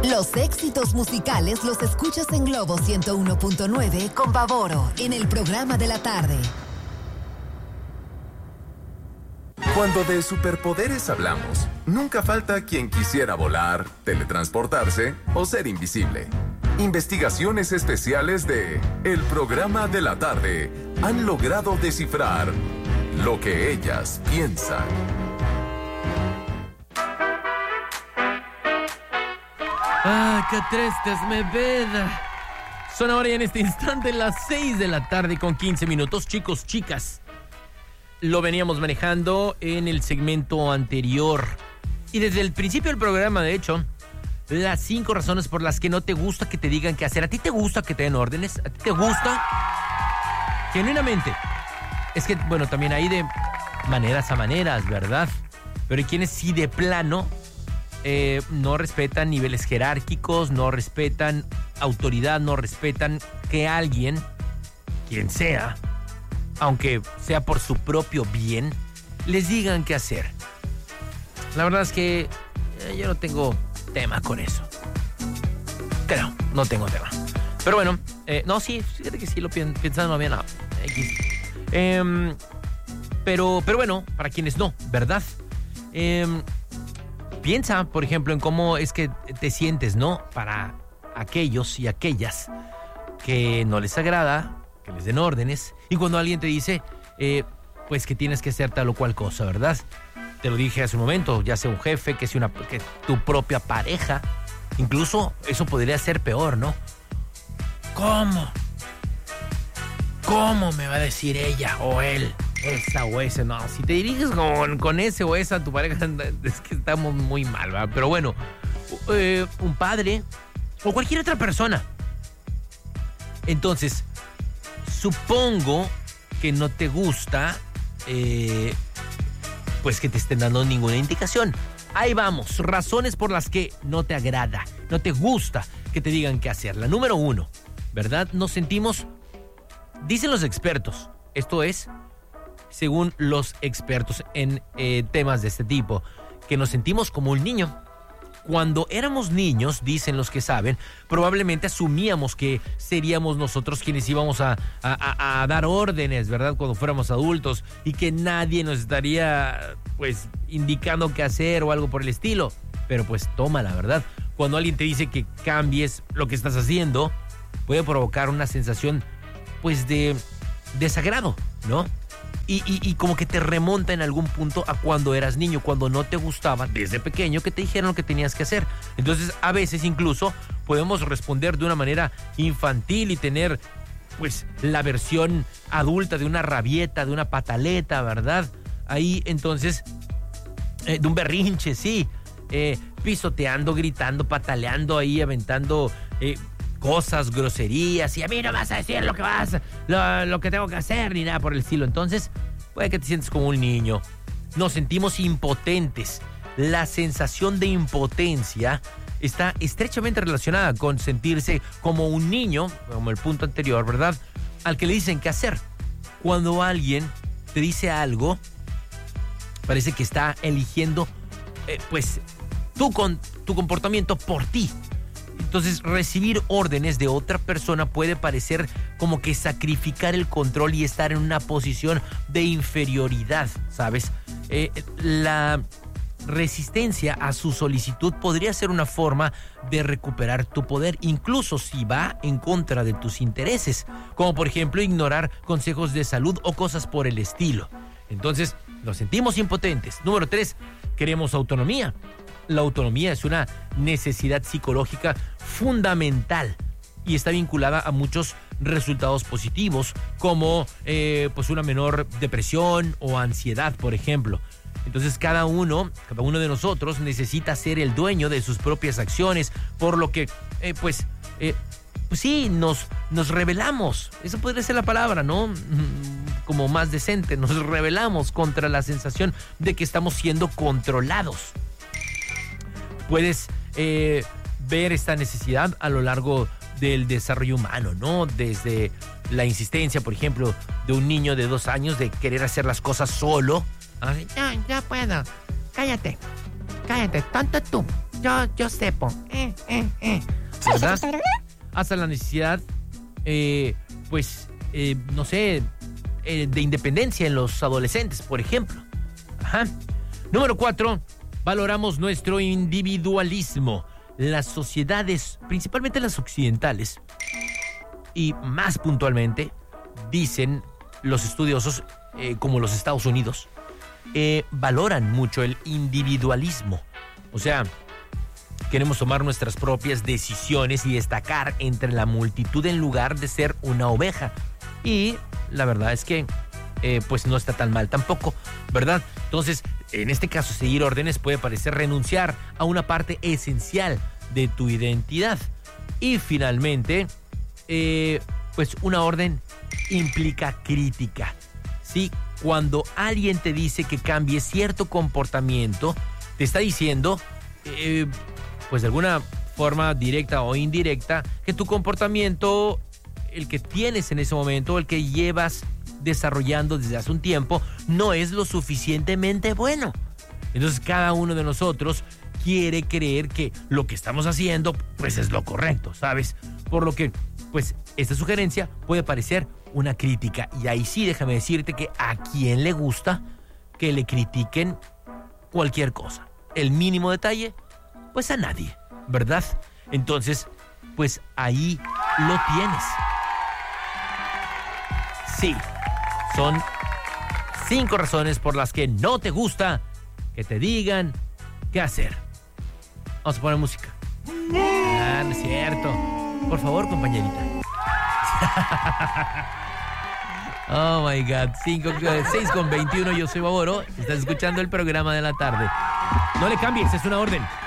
Los éxitos musicales los escuchas en Globo 101.9 con Pavoro en el programa de la tarde. Cuando de superpoderes hablamos, nunca falta quien quisiera volar, teletransportarse o ser invisible. Investigaciones especiales de El Programa de la Tarde han logrado descifrar lo que ellas piensan. ¡Ah, qué tristes me veda! Son ahora ya en este instante las 6 de la tarde con 15 minutos. Chicos, chicas, lo veníamos manejando en el segmento anterior. Y desde el principio del programa, de hecho, las 5 razones por las que no te gusta que te digan qué hacer. ¿A ti te gusta que te den órdenes? ¿A ti te gusta? Genuinamente. Es que, bueno, también hay de maneras a maneras, ¿verdad? Pero hay quienes sí de plano no respetan niveles jerárquicos, no respetan autoridad, no respetan que alguien, quien sea, aunque sea por su propio bien, les digan qué hacer. La verdad es que yo no tengo tema con eso. Creo, no tengo tema. Pero bueno, no, sí, fíjate que sí lo pensando bien. No, X. Pero bueno, para quienes no, ¿verdad? Piensa, por ejemplo, en cómo es que te sientes, ¿no? Para aquellos y aquellas que no les agrada que les den órdenes. Y cuando alguien te dice, pues que tienes que hacer tal o cual cosa, ¿verdad? Te lo dije hace un momento, ya sea un jefe, que tu propia pareja. Incluso eso podría ser peor, ¿no? ¿Cómo? ¿Cómo me va a decir ella o él? Esa o ese, no. Si te diriges con ese o esa, tu pareja, es que estamos muy mal, ¿verdad? Pero bueno, un padre o cualquier otra persona. Entonces, supongo que no te gusta, pues que te estén dando ninguna indicación. Ahí vamos, razones por las que no te agrada, no te gusta que te digan qué hacer. La número 1, ¿verdad? Nos sentimos, dicen los expertos, esto es, según los expertos en temas de este tipo, que nos sentimos como un niño. Cuando éramos niños, dicen los que saben, probablemente asumíamos que seríamos nosotros quienes íbamos a dar órdenes, ¿verdad? Cuando fuéramos adultos, y que nadie nos estaría, pues, indicando qué hacer o algo por el estilo. Pero pues toma la verdad. Cuando alguien te dice que cambies lo que estás haciendo, puede provocar una sensación, pues, de desagrado, ¿no? Y como que te remonta en algún punto a cuando eras niño, cuando no te gustaba desde pequeño que te dijeron lo que tenías que hacer. Entonces, a veces incluso podemos responder de una manera infantil y tener, pues, la versión adulta de una rabieta, de una pataleta, ¿verdad? Ahí, entonces, de un berrinche, sí, pisoteando, gritando, pataleando ahí, aventando cosas, groserías, y a mí no vas a decir lo que tengo que hacer, ni nada por el estilo. Entonces, puede que te sientes como un niño. Nos sentimos impotentes. La sensación de impotencia está estrechamente relacionada con sentirse como un niño, como el punto anterior, ¿verdad? Al que le dicen qué hacer. Cuando alguien te dice algo, parece que está eligiendo, pues, tu comportamiento por ti. Entonces, recibir órdenes de otra persona puede parecer como que sacrificar el control y estar en una posición de inferioridad, ¿sabes? La resistencia a su solicitud podría ser una forma de recuperar tu poder, incluso si va en contra de tus intereses, como por ejemplo ignorar consejos de salud o cosas por el estilo. Entonces, nos sentimos impotentes. Número 3, queremos autonomía. La autonomía es una necesidad psicológica fundamental y está vinculada a muchos resultados positivos, como pues una menor depresión o ansiedad, por ejemplo. Entonces cada uno de nosotros necesita ser el dueño de sus propias acciones, por lo que pues sí, nos rebelamos. Eso podría ser la palabra, ¿no? Como más decente, nos rebelamos contra la sensación de que estamos siendo controlados. Puedes ver esta necesidad a lo largo del desarrollo humano, ¿no? Desde la insistencia, por ejemplo, de un niño de 2 años de querer hacer las cosas solo. Así, ya puedo. Cállate, tonto tú. yo sepo. ¿Verdad? Hasta la necesidad, no sé, de independencia en los adolescentes, por ejemplo. Ajá. Número 4, valoramos nuestro individualismo. Las sociedades, principalmente las occidentales, y más puntualmente, dicen los estudiosos, como los Estados Unidos, valoran mucho el individualismo. O sea, queremos tomar nuestras propias decisiones y destacar entre la multitud en lugar de ser una oveja. Y la verdad es que pues no está tan mal tampoco, ¿verdad? Entonces, en este caso, seguir órdenes puede parecer renunciar a una parte esencial de tu identidad. Y finalmente, pues una orden implica crítica. ¿Sí? Cuando alguien te dice que cambie cierto comportamiento, te está diciendo, pues de alguna forma directa o indirecta, que tu comportamiento, el que tienes en ese momento, el que llevas desarrollando desde hace un tiempo, no es lo suficientemente bueno. Entonces cada uno de nosotros quiere creer que lo que estamos haciendo pues es lo correcto, ¿sabes? Por lo que pues esta sugerencia puede parecer una crítica, y ahí sí déjame decirte que a quien le gusta que le critiquen cualquier cosa, el mínimo detalle, pues a nadie, ¿verdad? Entonces pues ahí lo tienes. Sí, son 5 razones por las que no te gusta que te digan qué hacer. Vamos a poner música. No es cierto. Por favor, compañerita. Oh my God. 6:21, yo soy Baboro. Estás escuchando el programa de la tarde. No le cambies, es una orden.